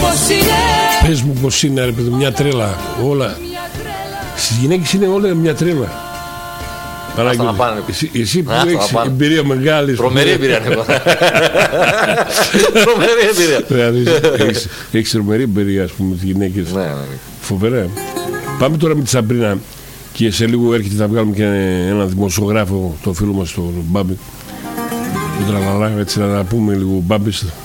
Πες μου πως είναι, ρε παιδί, μια τρέλα. Όλα. Στις γυναίκες είναι όλα μια τρέλα. Εσύ που έχεις εμπειρία μεγάλη. Τρομερή εμπειρία. Τρομερή εμπειρία. Έχεις τρομερή εμπειρία, ας πούμε, με τις γυναίκες. Φοβερά. Πάμε τώρα με τη Σαμπρίνα και σε λίγο έρχεται να βγάλουμε και έναν δημοσιογράφο, το φίλο μας, τον Μπάμπη. Τον Τραλαλά, έτσι να πούμε λίγο Μπάμπης.